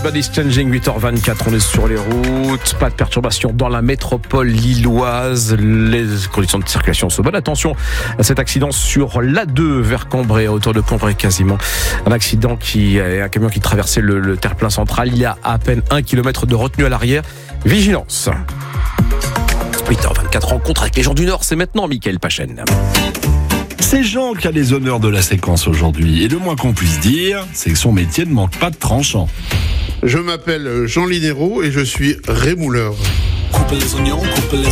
Everybody's Changing, 8h24, on est sur les routes, pas de perturbation dans la métropole lilloise, les conditions de circulation sont bonnes. Attention à cet accident sur l'A2 vers Cambrai, à hauteur de Cambrai quasiment. Un accident un camion qui traversait le terre-plein central, il y a à peine 1 km de retenue à l'arrière. Vigilance. 8h24, rencontre avec les gens du Nord, c'est maintenant Mickaël Pachen. C'est Jean qui a les honneurs de la séquence aujourd'hui. Et le moins qu'on puisse dire, c'est que son métier ne manque pas de tranchant. Je m'appelle Jean Linéro et je suis rémouleur. Coupe les oignons.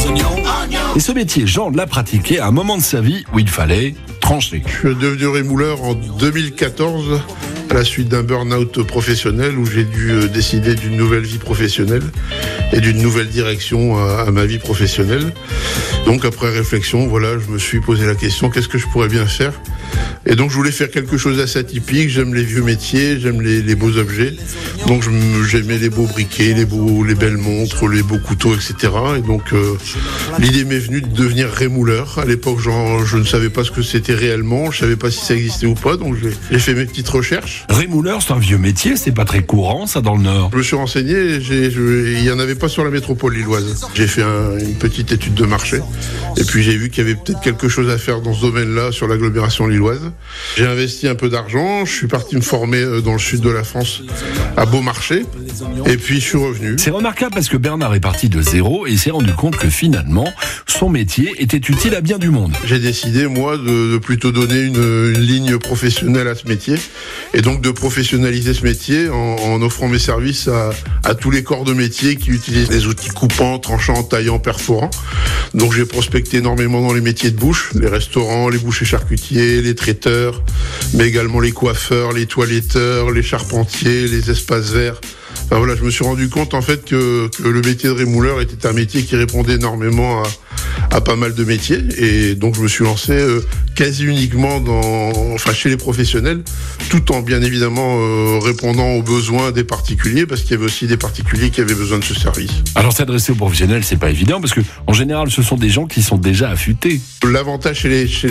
Et ce métier, Jean l'a pratiqué à un moment de sa vie où il fallait trancher. Je suis devenu rémouleur en 2014 à la suite d'un burn-out professionnel où j'ai dû décider d'une nouvelle vie professionnelle et d'une nouvelle direction à ma vie professionnelle. Donc après réflexion, je me suis posé la question, qu'est-ce que je pourrais bien faire ? Et donc je voulais faire quelque chose d'assez atypique, j'aime les vieux métiers, j'aime les beaux objets. Donc j'aimais les beaux briquets, les belles montres, les beaux couteaux, etc. Et donc l'idée m'est venue de devenir rémouleur. À l'époque, je ne savais pas ce que c'était réellement, je savais pas si ça existait ou pas, donc j'ai fait mes petites recherches. Rémouleur, c'est un vieux métier, c'est pas très courant ça dans le Nord. Je me suis renseigné, il y en avait pas sur la métropole lilloise. J'ai fait une petite étude de marché et puis j'ai vu qu'il y avait peut-être quelque chose à faire dans ce domaine-là sur l'agglomération lilloise. J'ai investi un peu d'argent, je suis parti me former dans le sud de la France à Beaumarchais et puis je suis revenu. C'est remarquable parce que Bernard est parti de zéro et il s'est rendu compte que finalement son métier était utile à bien du monde. J'ai décidé moi de plutôt donner une ligne professionnelle à ce métier et donc de professionnaliser ce métier en offrant mes services à tous les corps de métier qui utilisent les outils coupants, tranchants, taillants, perforants. Donc j'ai prospecté énormément dans les métiers de bouche, les restaurants, les bouchers charcutiers, les traiteurs, mais également les coiffeurs, les toiletteurs, les charpentiers, les espaces verts. Je me suis rendu compte en fait que le métier de rémouleur était un métier qui répondait énormément à pas mal de métiers et donc je me suis lancé quasi uniquement chez les professionnels, tout en bien évidemment répondant aux besoins des particuliers parce qu'il y avait aussi des particuliers qui avaient besoin de ce service. Alors s'adresser aux professionnels, c'est pas évident parce que en général, ce sont des gens qui sont déjà affûtés. L'avantage chez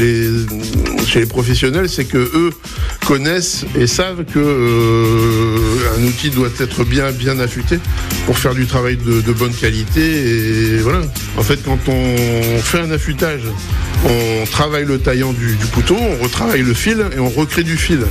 les professionnels, c'est que eux connaissent et savent que un outil doit être bien affûté pour faire du travail de bonne qualité et voilà. En fait, quand on fait un affûtage, on travaille le taillant du couteau, on retravaille le fil et on recrée du fil.